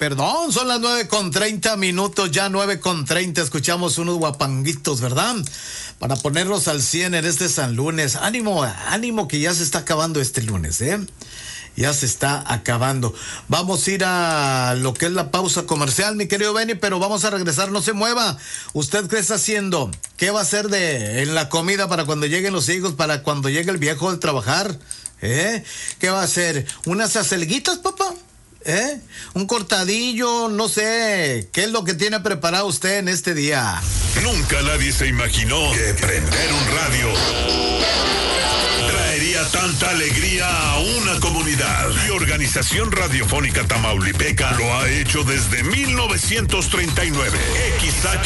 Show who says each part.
Speaker 1: Perdón, son las 9:30, ya 9:30, escuchamos unos guapanguitos, ¿verdad? Para ponerlos al 100 en este San Lunes. Ánimo, ánimo que ya se está acabando este lunes, ¿eh? Ya se está acabando. Vamos a ir a lo que es la pausa comercial, mi querido Benny, pero vamos a regresar, no se mueva. ¿Usted qué está haciendo? ¿Qué va a hacer en la comida para cuando lleguen los hijos, para cuando llegue el viejo de trabajar? ¿Qué va a hacer? ¿Unas acelguitas, papá? Un cortadillo, no sé. ¿Qué es lo que tiene preparado usted en este día?
Speaker 2: Nunca nadie se imaginó que prender un radio traería tanta alegría a una comunidad. Y Organización Radiofónica Tamaulipeca lo ha hecho desde 1939. XH